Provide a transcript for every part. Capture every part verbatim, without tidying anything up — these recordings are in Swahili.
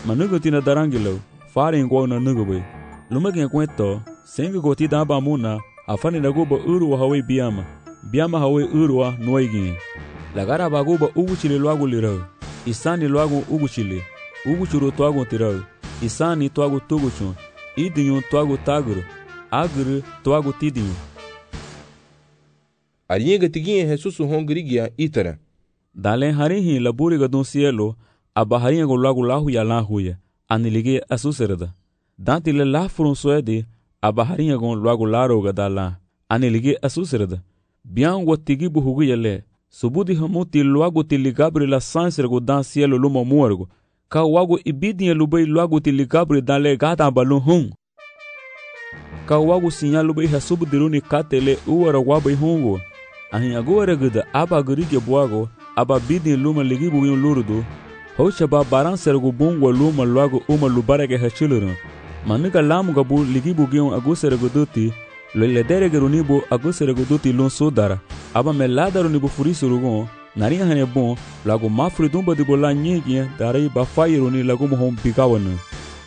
manugo tina darangilo fare ngwa na nugo lumage kwento sengo goti daba muna afani naguba uru hawe biama biama hawe uru noigi lagara baguba uguchile lwagu lirao isani lwagu uguchile uguchuru twagu tirao isani twagu tuguchun idinyu twagu taguru aguru twagu tidinyu. Ariega tiginha Jesus hongrigia itara. Dale harihi laburi gadun cielo abaharinha go lagu lahu ya lahuya anilige asuserda. Dante le la frun suede abaharinha go lagu laro gadala anilige asuserda. Bian go tigi buhugu yele subudi hamuti lagu tiligabri la sanser go dan cielo luma muergo ka wago ibidinha lubei lagu tiligabri dale gata balun hum. Ka wago sinyalu bei hasubudiruni katele uwara wabai hungo. Ahin agora gada aba gurige buago aba bidin luma ligi buin lurudo hocha ba baran sergo bungo luma luago uma lubarage hachiluru manuga lamu gabu ligi bugion agusere duti lo le derege runibo agusere duti lon sodara aba melada runibo furisurugo nari hane bon lago mafri dumba dibo la nyegi darai ba fairuni lago mohom bigawana.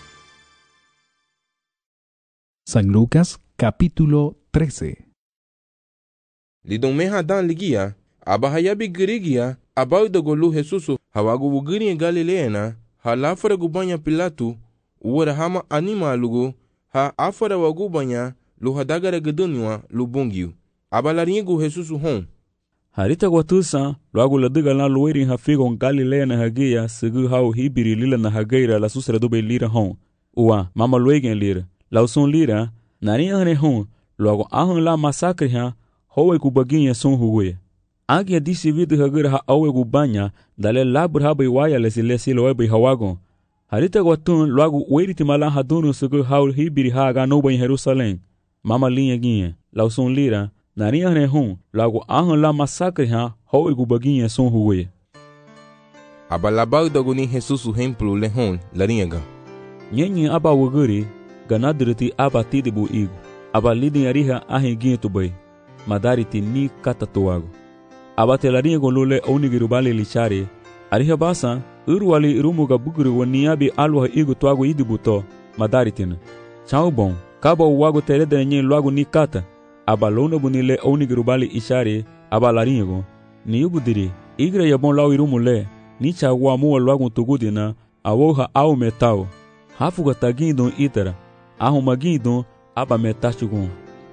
San Lucas capítulo trece. Lidon meha dan ligia abahayabi girigia abau de golu Jesusu hawagu bugiri Galileana ha lafara gubanya Pilatu uwara hama anima lugo ha afara wagubanya lu hadagara gedunwa lubungiu abalaringu Jesusu hon harita gwatusa lwagu ladiga na luweri ha figon Galileana hagia sigu hau hibiri lila na hagaira la susra dube lira hon uwa mama luegen lira lauson lira nari hane hon lwagu ahun la masakri ha howe kubaginha son hugue. Agia disi vidu hagira ha awe gubanya dale labur ha bai waya lesi lesi loe bai hawagon. Harita gwatun luagu weiriti malan hadunu sugu haul hibiri ha aga no bai Jerusalem. Mama linha ginha, lauson lira, narinha rehun, luagu ahun la masakre ha howe kubaginha son hugue. Abalabau doguni Jesusu hemplu lehon laringa. Nyenyi aba wuguri, ganadriti aba tidibu igu. Aba lidin ariha ahin ginha tubai. Madariti ni katatuago. Abatelarinha golule onigirubali lichari. Ariha basa, uruwali irumuga buguru waniabi alwa igu tuago idibuto, madaritina. Chau bon, kaba uwago terede nye luago ni kata. Abalona bunile onigirubali ishari, abalarinha go. Ni ubudiri, igra yabon lau irumule, ni chagwa muwa luago tugudina, awoha au metao. Hafuga tagindon itara, ahu magindon, aba metachugun.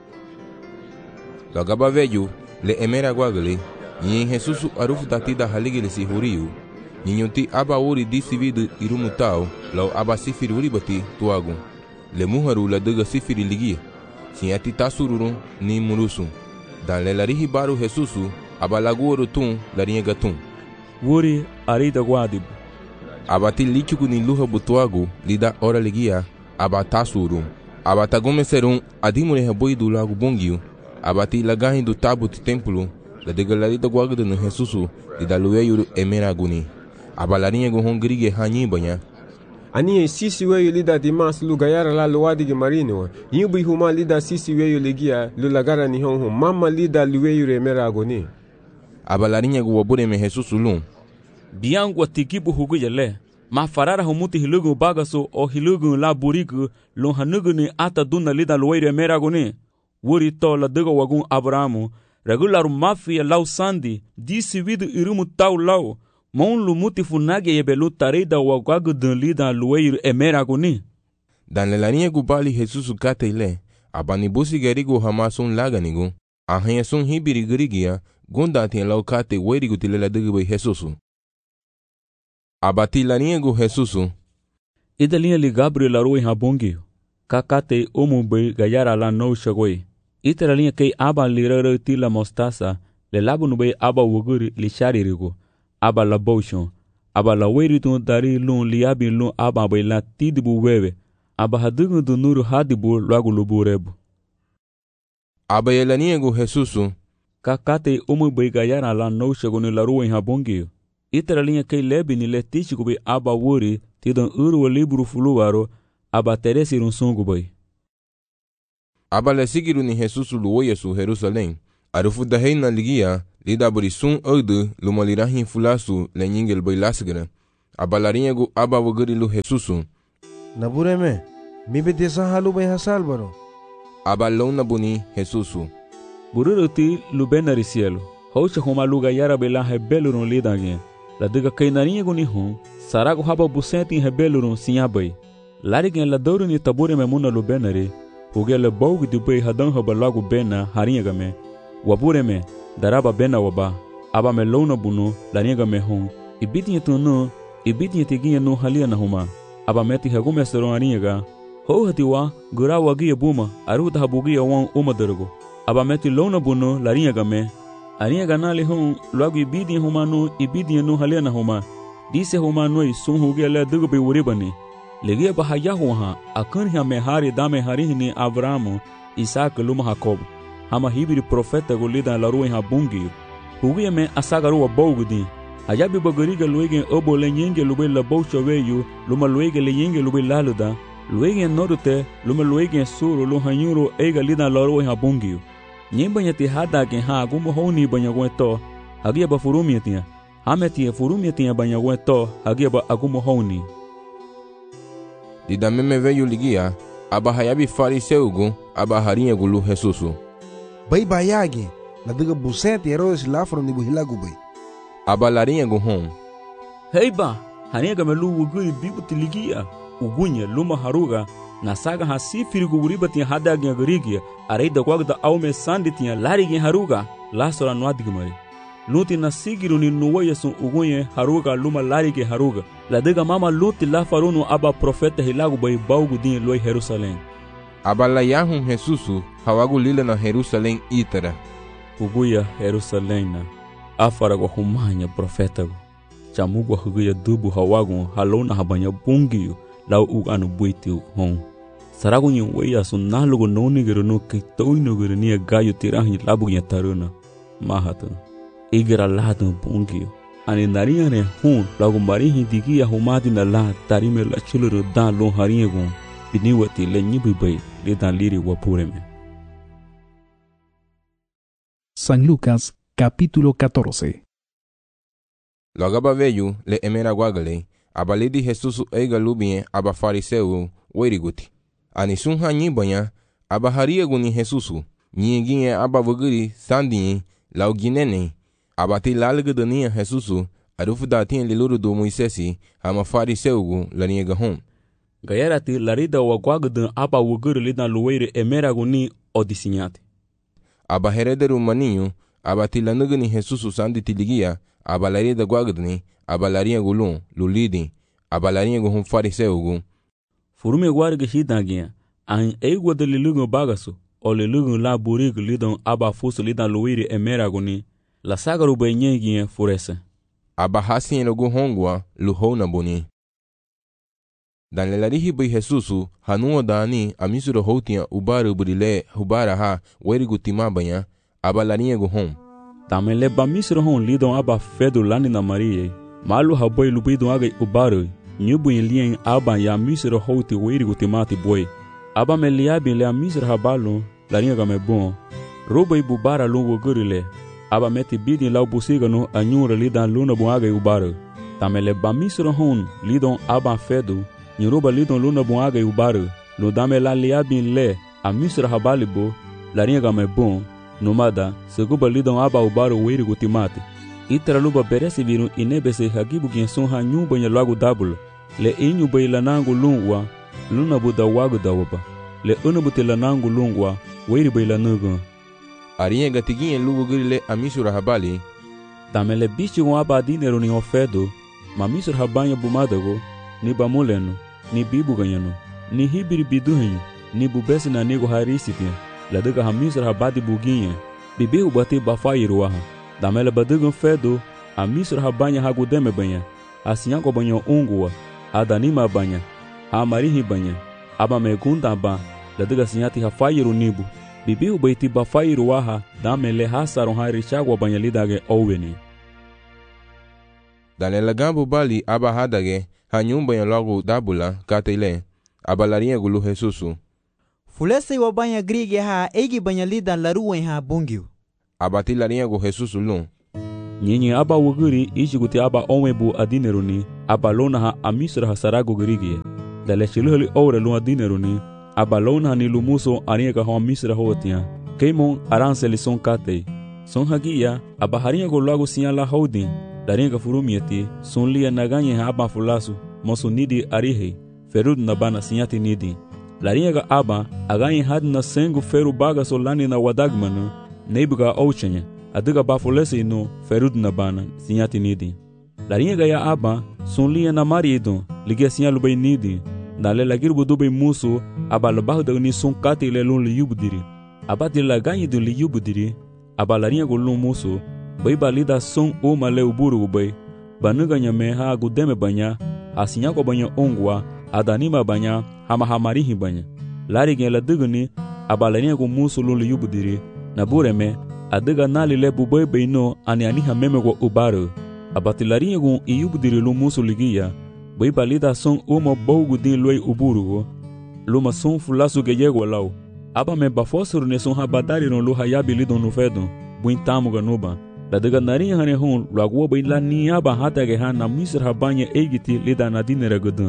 Lagaba veju le emera guagale ni Jesusu arufu tatida haligile si huriu ni nyuti aba uri disividu irumutao lau aba sifiri uribati tuagu le muharu la dega sifiri ligia si ati tasururu ni murusu dan le larihi baru Jesusu aba laguoru tun larinha gatun wuri arida guadibu aba ti lichuku ni luha butuagu lida ora ligia aba tasuru aba tagume serun adimure heboidu lagu bongiu abati lagahin do tabu ti templo la degalarita guagda no Jesusu di dalueyu emeraguni abalarinha go hongrige hanyi banya ani sisi weyu lida dimas lu gayara la luwadi ge marino yubi huma lida sisi weyu legia lu lagara ni honho mama lida lueyu emeraguni abalarinha go wabure me Jesusu lu biango tikibu hugu yele ma farara humuti hilugu bagaso o hilugu la burigu lo hanugu ni ata duna lida lueyu emeraguni wuri to la dego wagun Abrahamu regular mafia lau sandi disi vidu irumu tau lau mon lu muti funage yebelu tarida wagagu dun lida lueiru emeraguni. Dan le larinha gubali Jesusu kate ile abani busi gerigo hamasun laganigu ahanya sun hibiri gerigia gunda tien lau kate weirigu tilela dego Jesusu abati larinha go Jesusu idalinha li Gabriel aroi habongi kakate umu bei gayara la no shagoi. Itera linha kei aba lirara tila mostasa le labu nube aba wuguri li sharirigo aba la boshon aba la weiritu dari lun liabi lun aba bai la tidibu wewe aba hadugu du nuru hadibu lagu luburebu aba yelaniego Jesusu kakate umu bai gayara la no shagoni la ruwa habongi. Itera linha kei lebi ni le tichiku bai aba wuri tidon uru libru fuluwaro aba teresi runsungu bai aba le sigiru ni Jesusu luoya su Jerusalem arufu da heina ligia lida burisun ode lumalirahin fulasu le nyingel bai lasgara aba larinha gu aba waguri lu Jesusu. Nabureme, mi betesa halu bay hasalbaro. Aba lona buni Jesusu. Bururuti lubena risielo. Hocha homa luga yara bela hebelurun lidange. La diga kainarinha gu ni hon, sarago haba busenti hebelurun sinhabay. Larigen la doru ni tabure memuna lubenare. Hugele baugu di bay hadan haba lagu bena harinha game. Wabureme, daraba bena waba. Aba me lona bunu, larinha game hon. Ibitinha tunu, ibitinha tiginha no halia na homa. Aba meti hagume seron harinha ga. Ho hatiwa, gura wagia buma, aruta habugia wan umadargo. Aba meti lona bunu, larinha game. Arinha ganali hon, logo ibidinha homa no, ibidinha no halia na homa. Dise homa noi sun hugele dugu bay uribani. Legia bahayahu ha, akanha me hari dame harini Abrahamu, Isaac luma Jacob. Hama hibiri profeta golida laruin habungi. Hugia me asagaru bogudi. Hayabi bagariga luegen obo lenyenge lube la bocha weyu, luma luege lenyenge lube laluda. Luegen norute, luma luegen suru lu hanyuro ega lida laruin habungi. Nyembanya ti hada gen ha gumo honi banya gweto. Hagia ba furumiatia. Hametia furumiatia banya gweto, hagia ba agumo honi. Dida meme veio ligia, aba hayabi fariseugu, aba harinha gulu Jesusu. Bay bayagi, la diga busenti herodes lafro ni buhilagu bay. Aba larinha gu hon. Heiba, harinha game lu wuguri bibuti ligia. Ugunya luma haruga, na saga ha sifiri gu uribatia hada gen garigia, areida kwagda aume sanditia lari gen haruga, lasora nwadigmari. Luti na sigiru ni nuwaya sun ugunye haruga luma lari gen haruga. La diga mama luti la farunu aba profeta hilagu bay baugu din loi Jerusalém. Aba la yahun Jesusu, hawagu lila na Jerusalém itara. Uguya Jerusalém na, afara gwa humanya profeta gu. Chamugwa huguya dubu hawagu halona habanya bungiyu, lau u anu buiti u hon. Saragu nyi weya sun nalugu nonigiru no kitoinugiru niya gayu tirahi labu nya taruna. Mahatu. Igira ladu bungiyu. Ani narinha ne hun lagu marihi digia humadi na la tarime la chuluru dan lon harinha gun biniwati le nyibi bay le dan liri wapureme. San Lucas capítulo catorce. Logo aba veio le emera guagale, aba lidi Jesusu eiga lubien aba fariseu weriguti. Ani sun ha nyibanya aba haria guni Jesusu, nyinginye aba wuguri sandinye lau ginene. Abati lalga dania Jesusu, arufu datin liluru do Moisesi, hama fariseugu lania gahon. Gayarati larida wa guagdan aba wuguru lidan luweire emeraguni odisinyati. Aba herederu maninho, abati lanugani Jesusu sandi tiligia, aba larida guagdani, aba laria gulun, lulidi, aba laria guhun fariseugu. Furume guarga hidangia, an eigwa de lilugu bagasu, o lilugu la burigu lidan aba fusu lidan luweire emeraguni. La sagaru bay nyengie furese. Aba hasien logu hongwa luhona boni. Dan lelarihi bay Jesusu hanuwa dani amisuro hotia ubaru burile hubara ha werigu timabanya aba larinha gu hom. Tamele ba misuro hon lidon aba fedu lani na Maria. Malu ha boy lubidon aga ubaru. Nyubu in lien aba ya misuro hoti werigu timati boy. Aba me liabi le amisuro ha balu larinha ga me bon. Roba ibubara lungu gurile. Aba meti bidin lau busiga no anyura lidan luna buaga ubaru. Tamele bamisro hon lidon aba fedu, nyoruba lidon luna buaga ubaru. No dame la liabin le, a misra habalibo, la ringa me bon, nomada, seguba lidon aba ubaru wiri gutimate. Itra luba beresi virun inebese hagibu genson ha nyumba nya lagu dabul. Le inyu bay lanangu lungwa, luna buda wagu dawaba. Le unabuti lanangu lungwa, wiri bay lanugun. Arinha gatiguinha lugu grile amisura habali. Tamele bichi gon aba dinero ni ofedo, ma misura habanya bumadago, ni bamuleno, ni bibu ganyano, ni hibiri biduhenyo, ni bubesi na nego harisitia, la dega hamisura habadi buginha, bibi ubati bafairu waha. Tamele badugon fedo, a misura habanya hagudeme banya, asinyanko banyo ungua, adanima banya, a marihi banya, aba megunda ba, la dega sinyati hafairu nibu. Bibi ubaiti bafairu waha dame le hasaron ha richagwa banyalidage oweni. Danela gambu bali aba hadage ha nyumba ya logo dabula katele aba larinha gulu Jesusu. Fulese wa banya grige ha egi banyalida laruwe ha bungiu. Abati larinha gu Jesusu lun. Nyinyi aba wuguri ichiguti aba omebu adineruni abalona ha amisra ha sarago grigie dale chiluheli ore lua dineruni abalona ni lumuso ariega ha amisra hotia keimon aranseli son kate son hagia abaharinga go lago siala houdin daringa furumieti son lia naganye ha aba fulasu mosu nidi arihe ferud nabana sinyati nidi laringa aba aganye hadna sengu feru baga solani na wadagmanu neibuga ouchenye adiga bafulesi no ferud nabana sinyati nidi laringa ya aba son lia na marido ligia sinyalu bay nidi dale lagirbu dubay musu aba labahda ni son kate le lon liyubdiri abati laganye du liyubdiri aba laringa go lon musu bay balida son o male uburu bay banuga nyame ha gudeme banya asinya ko banya ongwa adanima banya hama hamarihi banya lari gen la dugni abalania ko musulun li yubudiri na bureme adiga nali le bubay beino ani ani hameme ko ubaru abatilari ko yubudiri lu musuligia bay balida son o mo bogu din loy uburu lu ma son fulasu geyego law aba me bafosuru ne son habadari no lu hayabi lidon no fedo buintamu ganuba la daga nari hane hon lagwo bay la niya ba hata ge han na misra banya egiti lida na dinere godun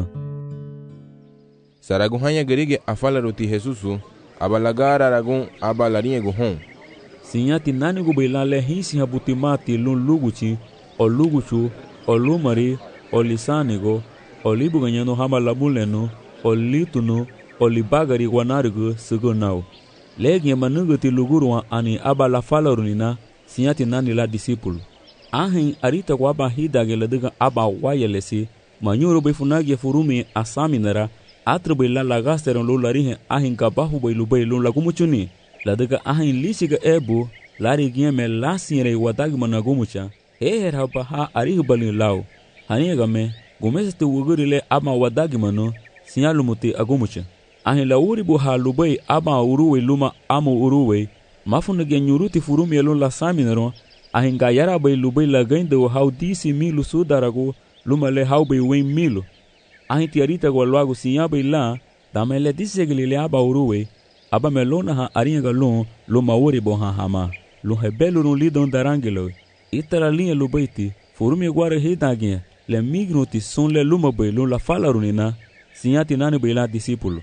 Saragun hanya gerige afala roti Jesusu abalagara ragun abalarinye go hon sinyati nani go bay la le hisi habutimati lun luguchi o luguchu o lumari o lisanigo o libu ganyano hama labuleno o litunu o libagari wanarigo sugonau legi manuguti luguru ani abala falarunina sinyati nani la disipulu ahin arita kwa ba hidage ladiga aba wayelesi manyuro be funagi furumi asaminara atrbe la lagasteron lo larihe ahin kabahu be lubay lo lagumuchuni ladiga ahin lisiga ebu lari gieme lasire wadag managumucha eher haba ha arih balin law haniga me gumeste wugurile ama wadag mano sinyalumuti agumucha ahin lawuri bu ha lubay aba uruwe luma amo uruwe mafuna ge nyuruti furumi elon la saminero ahinga yara bay lubay la gaindo how disi milu sudarago lumale how bay wen milu ahin tiarita go lago sinya bay la damele disegli aba uruwe aba melona ha aringa lon luma wori bo ha hama lo hebelo no lidon darangelo itara linha lubaiti furumi guare hidage le migroti son le luma bay lo la fala runina sinya tinani bay la discipulo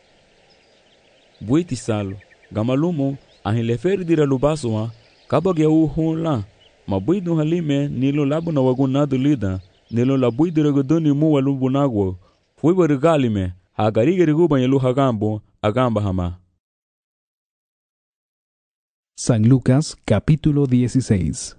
buiti salo gamalumo ahin le fer dira lubasoa kabage u hon la mabuido halime nilo labuna wagunado lida nilo labuidira godoni mu walubunagwo foi barigalime hagarigere gubanyalu hagambo agamba hama. San Lucas capítulo dieciséis.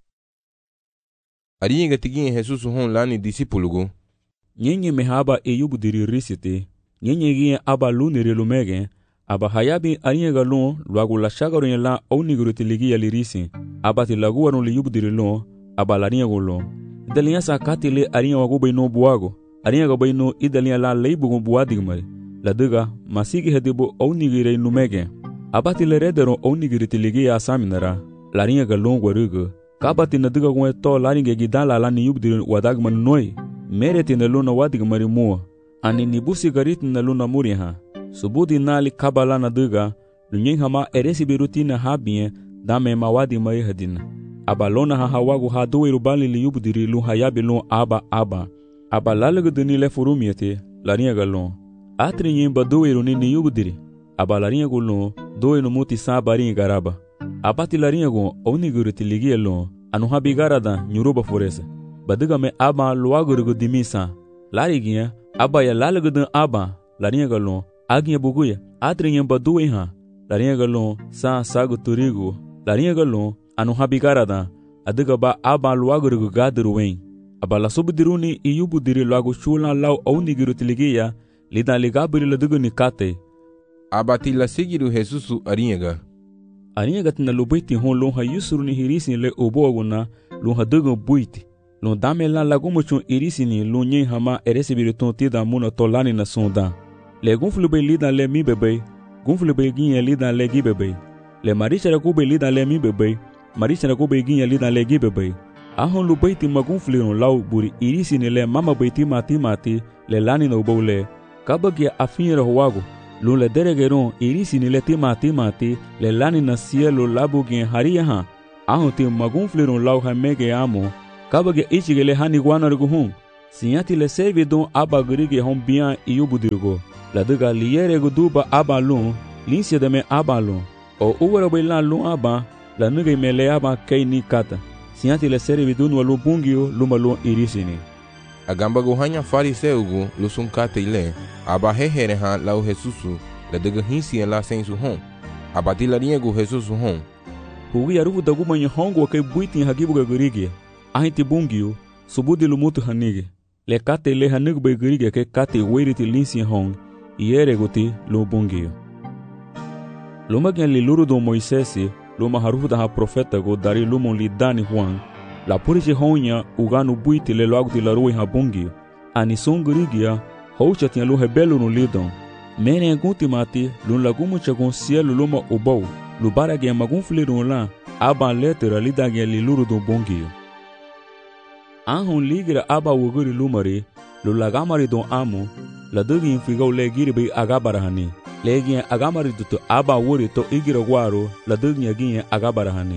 Aringa tigin Jesús hon lani discípulo nyenye mehaba eyubudiri risite nyenye gie aba lunire lumege aba hayabi aringa lon luagu la shagaron la onigruti ligi alirisi abati lagu waron li yubdiri lon aba laringa lon idaliya sa katile aringa wagu bayno buago aringa bayno idaliya la leibu buadigmari la duga masigi hedibo onigire numege abati le redero onigruti ligi asaminara laringa lon gwarugo kabati na duga gwe to laringa gidala la ni yubdiri wadagman noi mereti na lona wadigmari mo ani nibusi garit na lona muriha subudi nali kabala na duga lunyen hama eresi birutina habie dame mawadi mai hadina abalona ha hawagu ha do irubali li yubdiri lu hayabi lu aba aba abalaga duni le furumiete laringa galon atrinyen bado iruni ni yubdiri abalaringa gulon do inu muti sabari garaba abati laringa go oniguriti ligielo anu habigarada nyuruba foresa baduga me aba luagurugo dimisa larigia aba ya lalagudan aba laringa galon aginha buguya atrinyen baduwe ha laringa galon sa sagu turigo laringa galon anu habigarada adiga ba aba luagurugo gadruwen abala subdiruni iyubudiri luagu chula law aunigiru tiligia lida ligabiri ladugo nikate abati la sigiru Jesusu aringa aringa tina lubaiti hon lon ha yusuruni hirisi le oboguna lon ha dugo buiti lon dame la lagumuchun irisini lon nyen hama eresibiru tontida muna tolani na sonda le gunflube lida le mi bebe gunflube ginye lida le gi bebe le marisha kube lida le mi bebe marisha kube ginye lida le gi bebe ahon lu baiti magunfliron law buri irisini le mama baiti mati mati le lani no bole kabagia afinra huago lu le deregeron irisini le timati mati le lani na cielo labugen haria ha ahon ti magunfliron law ha mege amo kabagia ichigele hani guanarguhun Sinyati le servidon aba gerige hon bien iyubudirgo. La diga liere guduba aba lun, linsia de me aba lun. O uwara bailan lun aba, la nige mele aba kei ni kata. Sinyati le servidon walu bungio luma lun irisini. Agamba gohanya fariseugu lusun kate ile, aba hehere ha lau Jesusu, la diga hinsi la sensu hon. Abati la rinha gu Jesusu hon. Hugi arufu dagu manyo hongo kei buitin hagibu ga gerige. Ahiti bungio, subudi lumutu hanige. Le kate le hanig bay gerige ke kate weiriti linsi hon, iere guti lo bungio. Luma gen li luru do Moisesi, luma harufu da ha profeta go dari lumon li dani Juan, la puriche honya uganu buiti le loaguti la rui ha bungio. Ani son gerigia, houcha tia lu hebelu no lidon. Mene guti mati, lun lagumu chagon cielo luma ubou, lubara gen magun flirun la, aban letera lida gen li luru do bungio. Anhon ligira aba wuguri lumari, lulagamari don amu, la dugi infigau le giri bay agabarahani. Legien agamari duto aba wuri to igira guaro, la dugi agien agabarahani.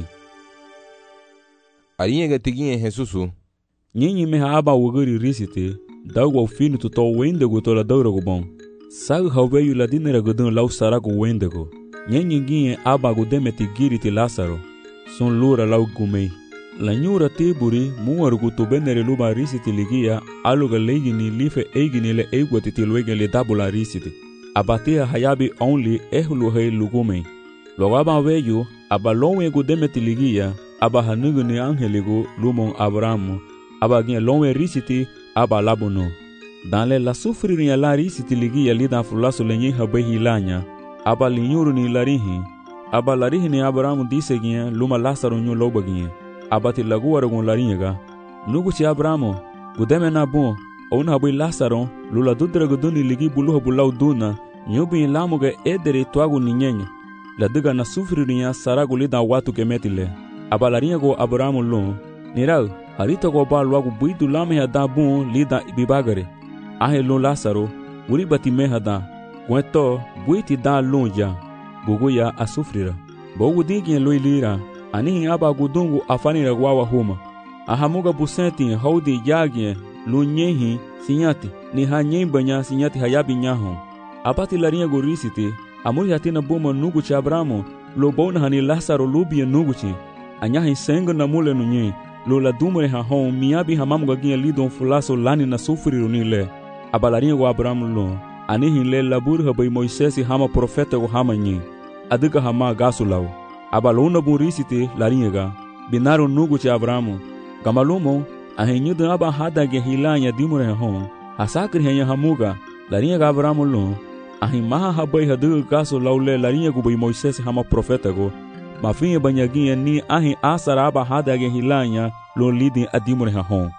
Arinha gatiginha Jesusu. Nyinyi meha aba wuguri risite, dagwa finu to to wendego to la daurago bon. Sag haweyu la dinera gudun lau sarago wendego. Nyinyi gien aba gudemeti giri ti Lázaro. Son lura lau gumei. La nyura tiburi muargu to benere luba risiti ligia aluga legini life eigini le eigwati tilwege le dabula risiti. Abatia hayabi only ehulu hei lugume. Logaba weyu aba lonwe gu demeti ligia aba hanuguni angeligu lumon Abrahamu aba gien lonwe risiti aba labuno. Danle la sufriria la risiti ligia lida fulaso lenye habe hilanya aba linyuru ni larihi aba larihi ni Abrahamu dise gien luma Lázaro nyu loba gien. Abati lagu aragon laringa nugu ci Abramo gudeme na bon ona habi Lázaro lula dudra guduni ligi bulu bulau duna nyubi lamuga edere tuagu ninyenya la diga na sufriria saragu lida watu kemetile abalaringa go Abramo lo nirau harita go ba luagu buidu lame ya da bon lida ibibagare ahe lo Lázaro uri bati mehada kweto buiti da lonja buguya asufrira bogu digi lo ilira ani aba gudungu afanira gwawa huma ahamuga busenti haudi yagye lunyehi sinyati ni hanyembanya sinyati hayabi nyaho abati larinha gorisiti amuri hatina boma nugu cha Abramo lo bona hani Lázaro lubia nugu chi anyahi senga na mule nunye lo la dumre ha hon miabi hamamuga gien lidon fulaso lani na sufriru ni le abalarinha go Abramo lo anihi le labur habai Moisesi hama profeta go hama nyi adiga hama gasulau abalona burisite laringa binaro nugu cha Abramo gamalumo ahenyuda aba hadage hilanya dimure hon asakri henya hamuga laringa Abramo lo ahimaha habai hadu gaso laule laringa go bai Moisés hama profeta go mafinha banyaginha ni ahi asara aba hadage hilanya lo lidi adimure hon.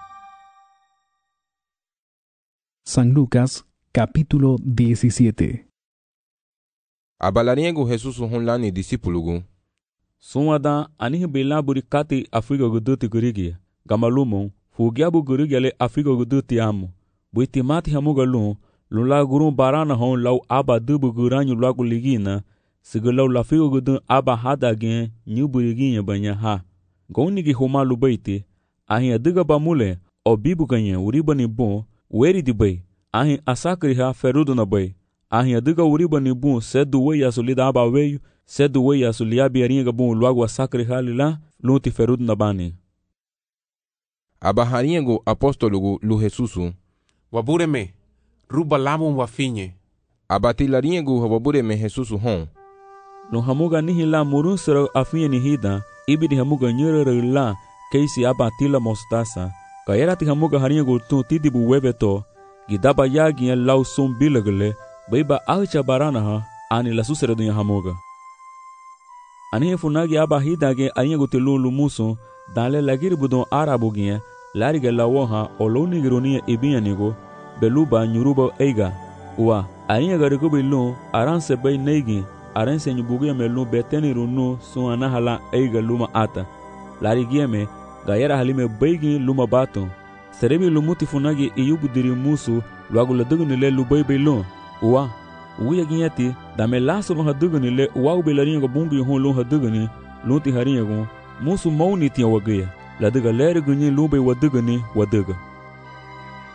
San Lucas capítulo diecisiete. Abalarinha go Jesusu hon lani discípulo Sumada anihi bela burikati Afrika guduti gurigi gamalumon fugiabu gurigi le Afrika guduti amu buiti mati hamuga lun lula gurun barana hon lau aba dubu guranyu lagu ligina sigalau la Afrika gudun aba hadagen nyu buriginya banya ha gonigi homa lubaiti ahi adiga bamule o bibu ganya uribani bon weri di bay ahi asakri ha ferudo na bay ahi adiga uribani bon sedu weya solida aba weyu sedu weya suliabi aringa bon luagu asakri halila lunti ferud nabani. Abaharingo apostologo lu Jesusu. Wabureme, ruba lamun wafinye. Abatilaringo wabureme Jesusu hon. Lu hamuga nihila murun sero afinye nihida, ibidi hamuga nyere la keisi abatila mostasa, kayerati hamuga haringo tun tidibu webeto, gidaba yagi en lau son bilagle, baiba alcha barana ha, ani la susere dunya hamuga. Ani funagi aba hidage aringo tilu lumuso, danle lagiri budon arabuginye, lariga lawoha oloni gironia ibianigo, beluba nyuruba eiga, uwa, aringa garigo bilun, aranse bay neigi, aranse nyubugia melun beteni runu sun anahala eiga luma ata. Larigieme, gayera halime beigi luma baton. Serebi lumuti funagi iyubudiri musu, luagu ladugunile lubay bilun, uwa, uya ginyati, dame laso lun hadugunile, uwa ubelaringa bungi hon lun haduguni, lunti haringa musu mauni tiya wagaya, ladiga leri gunyi lube wadugani wadaga.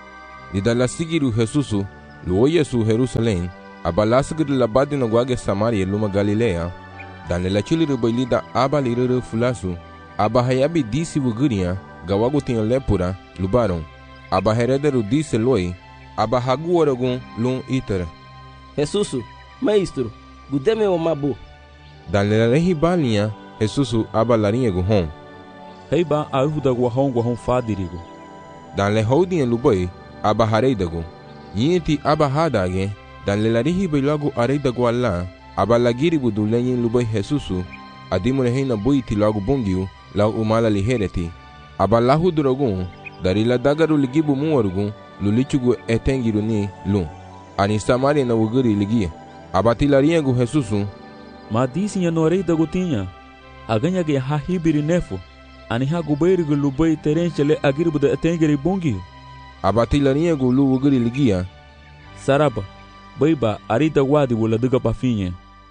Lida la sigiru Jesusu, luo Yesu Jerusalem, aba lasgir la badino guage Samaria luma Galilea, dan la chiliru bai lida aba liruru fulasu, aba hayabi disi wuguria, gawagu tinha lepura, lubaron, aba herederu disse loi, aba haguoragun lum itere. Jesusu, maestro, gudeme o mabu. Dan la rehi balinha, Jesusu aba larinha guhon. Heiba aruda guahon guahon fadirigo. Dan le houdinha lubai, aba hareidagu. Yinti aba hadage, dan le larihi bailagu areidagu alla, aba lagiribu du lenyin lubai Jesusu, adimure heina buiti lagu bungiu, lau umala lihereti. Aba lahu duragun, dari la dagaru ligibu muarugun, lulichugu etengiru ni lum. Ani Samaria na wuguri ligia. Aba tilarinha gu Jesusu. Ma disinha no areidagu tinha. Aganha ge hahibiri nefo. Ani ha gubairigu lubai terenchele agiribu da etengiri bungiu. Aba tilarinha gu lu wuguri ligia. Saraba, baiba arida wadi wula duga pafinha.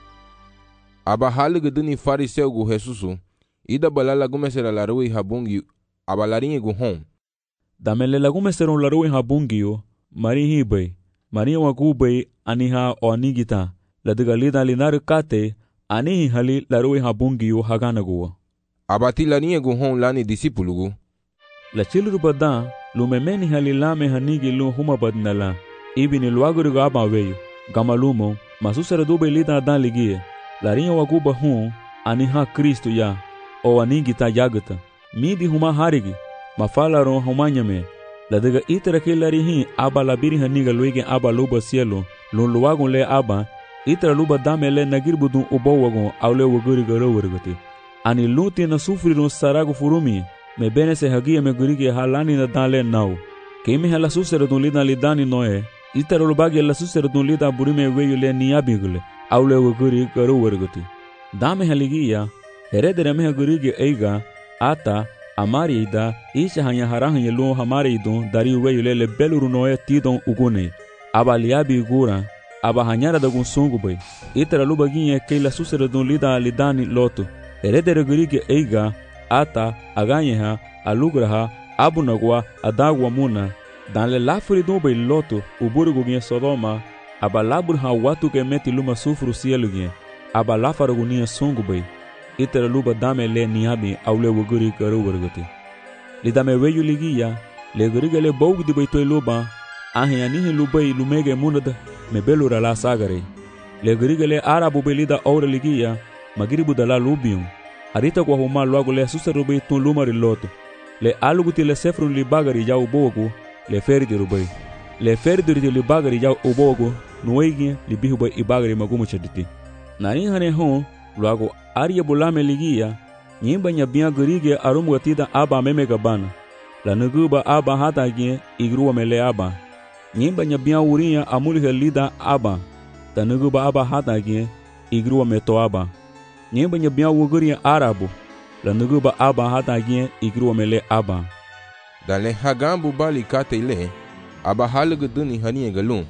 Aba haligu duni fariseu gu Jesusu. Ida balala gumesera la rui habungi. Aba larinha gu hon. Damele la gumesera la rui habungiu. Mari hibai. Mari wagubai aniha o anigita. La duga lida linaru kate. Anihi hali la rui habungiu haganaguwa. Aba tilarinha gu hon lani disipulugu. La chiluru badan. Lumemeni hali lame hanigi lu huma badnala. Ibini luaguru aba veio. Gamalumo. Masusera dube lida adan ligie. Larinha waguba hon. Aniha Cristo ya. O anigita yagata. Midi huma harigi. Mafalaron humanyame. La diga itera ke larihi aba labiri haniga luige aba luba cielo. Lun luagun le aba. Itera luba dame le nagirbudun ubowagon aule waguri garo wargati. Ani luti na sufrirun saragu furumi. Me bene se hagia me gurige halani na dale nau. Kemi hala susera dun lida lidani noe. Itera lubagi la susera dun lida burime weyu le niabigule. Aule waguri garo wargati. Dame haligia. Heredere meha gurige eiga. Ata. Amari ida. Isha hanya harahanya lu hamari idun. Dari weyu le le beluru noe tidon ugune. Aba liabi gura. Aba hanyara dagun sungu bay. Itera lubaginha ke la susera dun lida lidani loto. Heredere gurige eiga. Ata, aganha, alugraha, abunagwa, adagwa muna. Dan le lafuri dun bay loto, uburugu ginha Sodoma, aba laburha watu ke meti luma sufru cielo ginha. Aba lafarugu nia sungu bay. Itera luba dame le niabi aule wuguri karu wargati. Li dame weyu ligia, le guriga le baugu di bay toy luba, ahi anihi lubay lumege munada, me belura la sagare. Le guriga le arabu bay lida aura ligia, magiribu da la lubium. Arita kwa huma luagu le susarubai tun lumari loto. Le aluguti le sefrun li bagari jau bogu, le ferdi rubai. Le ferdi li bagari jau ubogu, nuegi li bihubai ibagari magumu chaditi. Nani hane hon, luagu aria bulame ligia, nyimba nyabia gurige arum gatida aba meme gabana. La nuguba aba hata gien igruwa mele aba. Nyimba nyabia uria amulhe lida aba. Ta nuguba aba hata gien igruwa meto aba. Nyemba nyabia wuguria arabu. La nuguba aba hata gien igruwa mele aba. Dan le hagambu bali kate ile. Aba haligu duni haniye galun.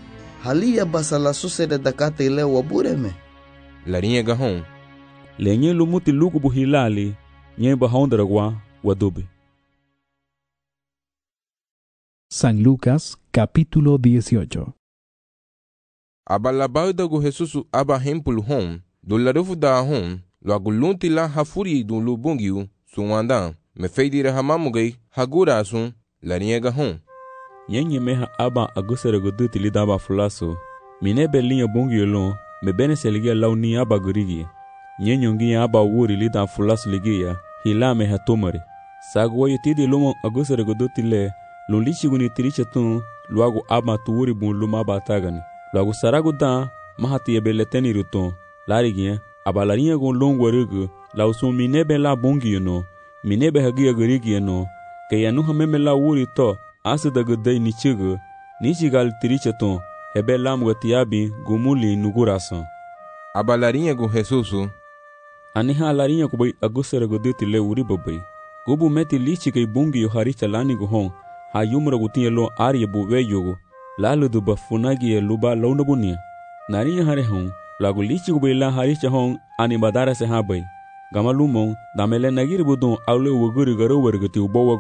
Halia basa la susere da kate ile wabureme. Larinha gahon. Le nye lumuti lukubu hilali. Nyemba hondragwa wadubi. San Lucas capítulo dieciocho. Aba la baudagu Jesusu aba hempulu hon. Do larufu da hon, lo agulunti la hafuri dun lu bungiu, suwandan, me feidire hamamugai, hagura asun, la niega hon. Yenye meha aba agusere guduti li daba fulaso, mine belinha bungiu lon, me bene se ligia lau ni aba gurigi. Yenye ngi aba wuri li da fulaso ligia, hila meha tomari. Sagu tidi lumo agusere guduti le, lo lichi guni tiriche tun, luagu aba tuwuri bun luma aba tagani. Luagu saragu da, mahati ebeleteni ruton. Larigia, aba larinha gon longo rugu, la usun minebe la bungi no, minebe hagia gurigi no, ke yanu hameme la wuri to, asa da gudai ni chigu, ni chigal tiricheton, hebe lam gatiabi gumuli nugurason. Aba larinha gon Jesusu. Aniha larinha kubai agusera guduti le uri babai. Gubu meti lichi kei bungi yo haricha lani guhon, ha yumra gutinha lo aria buwe yogo, lalu du bafunagi e luba launabunia. Narinha hare hon, lagu lichi kubila haricha hon ani badara se habai. Gamalumon, damele nagiri budon aule wuguri garo wargati ubowagon,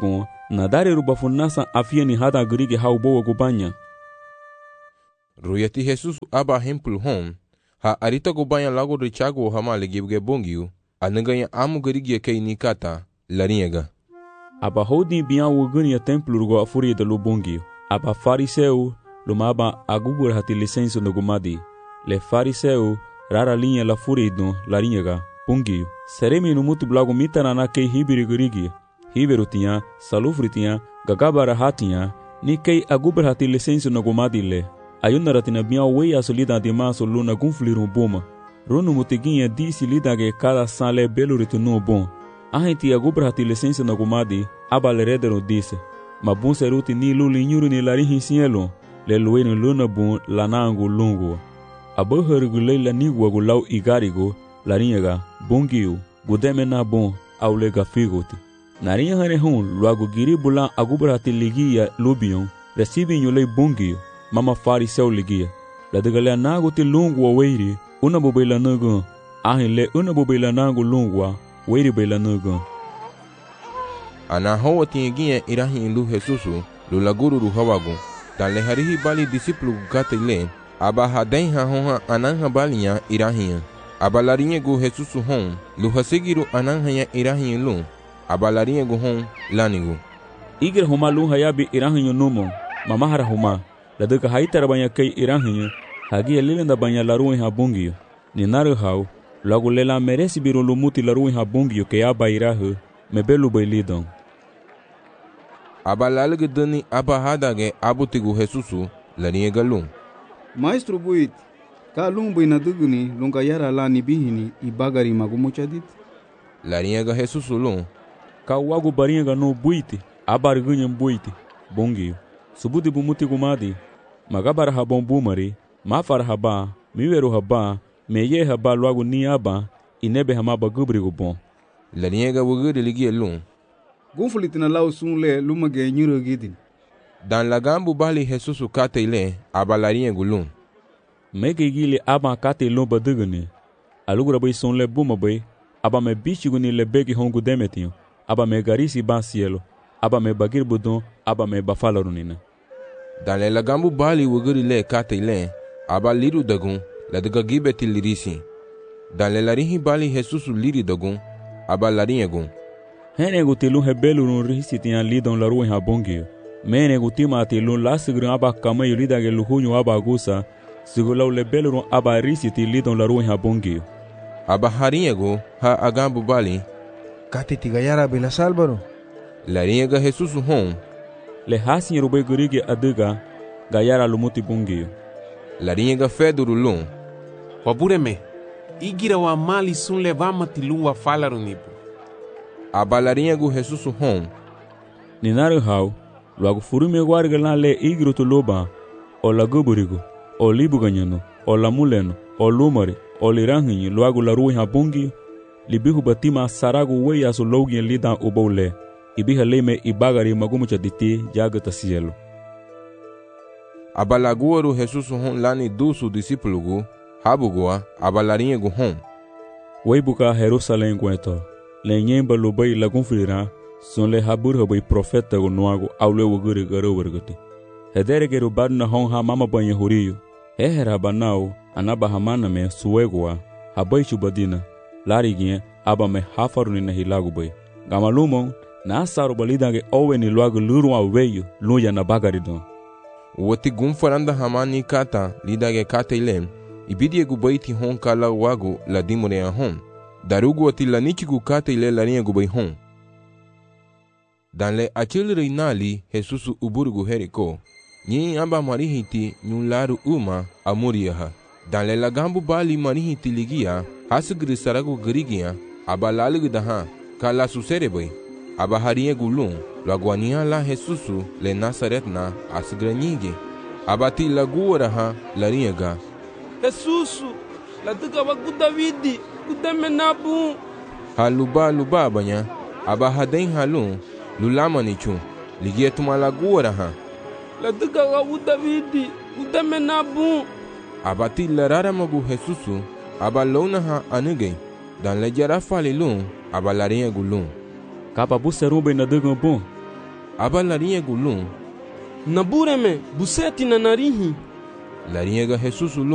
Nadare rubafunasa afia ni hada grige hau boa gubanya. Ruyati Jesus aba hempul hom, ha arita gubanya lago richago hama legibge bongiu, anaganya amu grige kei nikata, laringa. Aba hodi biya wuguni templo rugo afuri de lubongiu. Aba fariseu lumaba agubur hati licenso no gumadi. Le fariseu rara linha la furido laringa pungiu. Seremi no mutu blago mitarana kei hibiri grigi. Hiberu tinha, salufri tinha, gagabara hatinha, ni kei agubur hati licenso no gumadi le. Ayunara tina biya wei asolida de maso luna gunfliru boma. Runu mutiguinha disse lida que cada sale belo ritunu bom. A gente agubur hati licenso no gumadi, abalerederu disse. Mabun seruti ni luli nyuru ni larihi sielo, le lueno luna bun lanangu lungu. Abo hergulei la nigua gulau igarigo, laringa, bungiu, gudeme na bon, aulega figoti. Narinha harehun, luago giri bulan agubrati ligia lubion, recibe nyulei bungiu, mama fariseu ligia. La degalea nago ti lungu weiri, una bobela nugun, ahin una bobela nangu lungua, weiri bela nugun. Ana hoa tinha irahi lu Jesusu, lu laguru ru hawagu, dan le harihi bali disiplu gata ile, aba haden ha honha ananha balinha irahi. Aba larinha gu Jesusu hon, lu hasigiru ananha irahi lu, aba larinha gu hon lanigu. Igir huma lu hayabi irahi numo, mamahara huma, la deka haitara banya kei irahi, hagi elilenda banya laruin habungio, ni naru hau, lagu lela meresi biru lumuti laruin habungio ke aba irahu, mebelu bailidon. Aba lalga dani aba hadage abutigu Jesusu larinha galum. Maestro buit, ka lung buina duguni lunga yara la ni bihini i bagari magumuchadit. Larinha ga Jesusu lum. Ka wagu barinha ga no buiti, abar ganham buiti, bongio. Subudi bumuti gumadi, magabar habon bumari, mafar haba, miweru haba, meye haba logo ni aba, inebe hamaba gubrigo bom. Larinha ga wuguri ligia lum. Gunfulitina lau sunle lumage nyuro gidin. Dan lagambu bali Jesusu kate ile aba larinha gulum. Mege gili aba kate lomba duguni. Alugura bai sunle buma bai, aba me bichiguni le begi hongu demetinho, aba me garisi ba cielo, aba me bagir budon, aba me bafalarunina. Dan le lagambu bali wuguri le kate ile, aba liru dagun, la daga gibeti lirisi. Dan le larinhi bali Jesusu liri dagun, aba larinha gun. Henego tilun hebelu nun risi tinha lidon la ruin habongio. Menego tima tilun la sigrin aba kamayo lida ge luhunyo aba gusa, sigulau lebelu nun aba risi ti lidon la ruin habongio. Aba harinhago ha agambu bali. Kati tigayara bela salbaro. Larinha Jesusu hon. Le hasin rubei gurige adiga, gayara lumuti bongio. Larinha feduru lum. Wabureme, igira wa mali sun levama tilun wa falarunibu. Aba larinha gu Jesusu hon. Ninaru hau, logo furume guarga lá le igro tu loba, o la guburigo, o libu ganhano, o la muleno, o lumare, o liranhinho, logo la ruim habungi, libihu batima saragu wei aso logi lidan ubole, ibiha leme ibagari magumucha diti jagata cielo. Aba laguaru Jesusu hon lani dusu discípulo habugoa, aba larinha gu hon. Wei buka Jerusalém guento. Lenyemba lubai lagun filira, son le habur habai profeta go noago aule wuguri garo wergati. Hedere geru badna hon ha mama banya huriyo. Ehera banao anaba hamana me suegwa, habai chubadina, larigien aba me hafaruni na hilagu bai. Gamalumon na asaru balidange owe ni luago lurwa weyo luya na bagaridon. Wati gumfaranda hamani kata lidage kata ilem, ibidie gubaiti hon kala wago la dimore a hon. Darugu ati la nichigu kate ile larinha gubai hon. Dan le achil reinali Jesusu uburgu heriko. Nyi amba marihiti nyularu uma amuriaha. Dan le lagambu bali marihiti ligia hasugri saragu girigia aba lalugu daha kala susere bai. Aba harinha gulum laguania la Jesusu le Nazaretna asgranyige. Aba ti laguaraha larinha ga. Jesusu la tuka waku Davidi. Kudeme nabu. Haluba luba banya, aba haden halun, lulama nichu, ligia tumalaguara ha. La duka wawu Davidi, kudeme nabu. Aba ti larara magu Jesusu, aba lona ha anuge, dan le jara fali lun, aba larinha gulun. Kapa busa rube na dugan bon. aba larinha gulum. Nabureme, buseti na narihi. Larinha ga Jesus ulum.